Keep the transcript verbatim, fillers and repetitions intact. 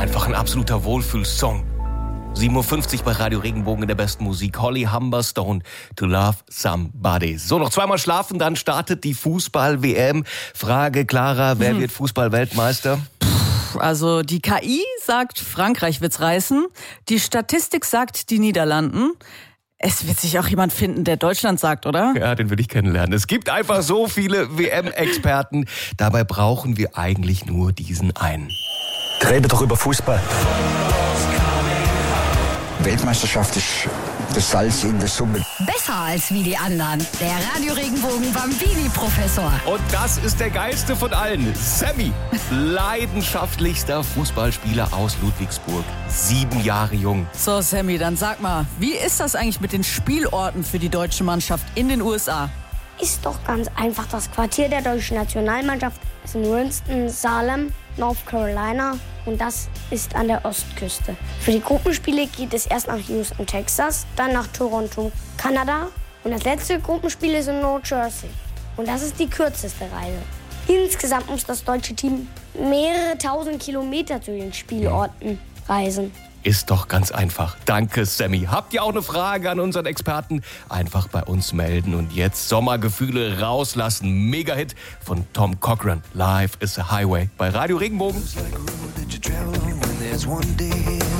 Einfach ein absoluter Wohlfühlsong. sieben Uhr fünfzig bei Radio Regenbogen in der besten Musik. Holly Humberstone, To Love Somebody. So, noch zweimal schlafen, dann startet die Fußball-W M. Frage, Clara, wer hm. wird Fußball-Weltmeister? Also die K I sagt, Frankreich wird's reißen. Die Statistik sagt, die Niederlanden. Es wird sich auch jemand finden, der Deutschland sagt, oder? Ja, den will ich kennenlernen. Es gibt einfach so viele W M-Experten. Dabei brauchen wir eigentlich nur diesen einen. Rede doch über Fußball. Weltmeisterschaft ist das Salz in der Suppe. Besser als wie die anderen. Der Radio Regenbogen Bambini-Professor. Und das ist der geilste von allen. Sammy, leidenschaftlichster Fußballspieler aus Ludwigsburg. Sieben Jahre jung. So, Sammy, dann sag mal, wie ist das eigentlich mit den Spielorten für die deutsche Mannschaft in den U S A? Ist doch ganz einfach. Das Quartier der deutschen Nationalmannschaft ist in Winston-Salem, North Carolina, und das ist an der Ostküste. Für die Gruppenspiele geht es erst nach Houston, Texas, dann nach Toronto, Kanada, und das letzte Gruppenspiel ist in New Jersey. Und das ist die kürzeste Reise. Insgesamt muss das deutsche Team mehrere tausend Kilometer zu den Spielorten reisen. Ist doch ganz einfach. Danke, Sammy. Habt ihr auch eine Frage an unseren Experten? Einfach bei uns melden. Und jetzt Sommergefühle rauslassen. Mega-Hit von Tom Cochrane. Life is a Highway bei Radio Regenbogen.